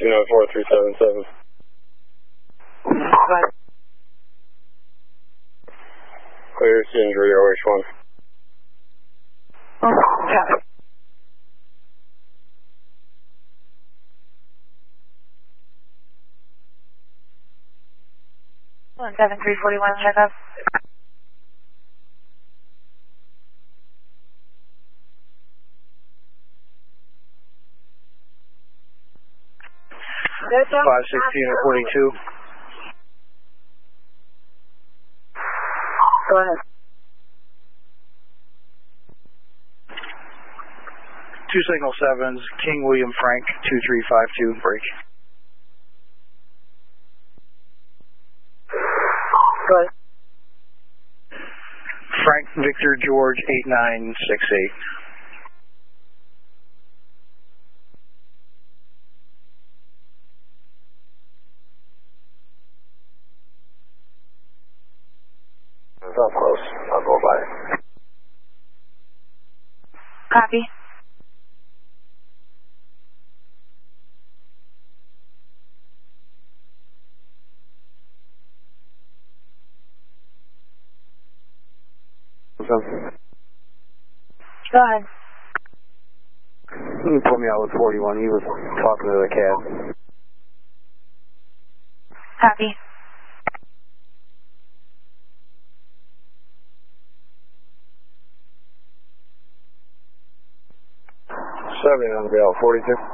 294-377. Clear, injury, OH1. Copy. 17341, check up. That's 516-42. Go ahead. 2 signal 7s, King William Frank, 2352, break. Go ahead. Frank Victor George, 8968. Not close. I'll go by. Copy. Go ahead. He pulled me out with 41. He was talking to the cab. Copy. On the bell, 42.